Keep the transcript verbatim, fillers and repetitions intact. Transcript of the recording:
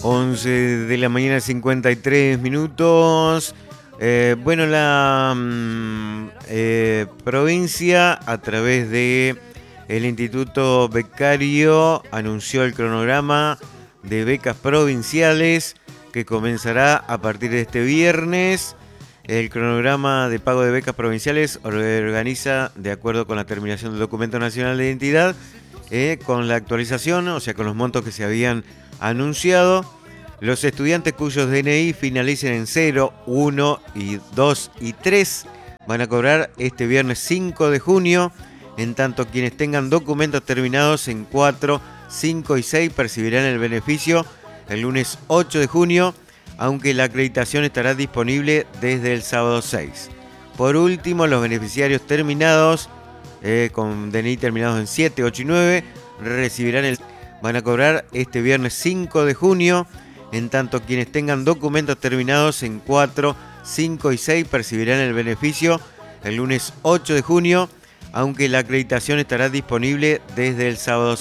once de la mañana, cincuenta y tres minutos. Eh, bueno, la mm, eh, provincia, a través de el Instituto Becario, anunció el cronograma de becas provinciales que comenzará a partir de este viernes. El cronograma de pago de becas provinciales organiza de acuerdo con la terminación del Documento Nacional de Identidad, eh, con la actualización, o sea, con los montos que se habían anunciado. Los estudiantes cuyos D N I finalicen en cero, uno, y dos y tres van a cobrar este viernes cinco de junio, en tanto quienes tengan documentos terminados en cuatro, cinco y seis percibirán el beneficio el lunes ocho de junio, aunque la acreditación estará disponible desde el sábado seis. Por último, los beneficiarios terminados, eh, con D N I terminados en siete, ocho y nueve, recibirán el... van a cobrar este viernes cinco de junio, en tanto quienes tengan documentos terminados en cuatro, cinco y seis percibirán el beneficio el lunes ocho de junio, aunque la acreditación estará disponible desde el sábado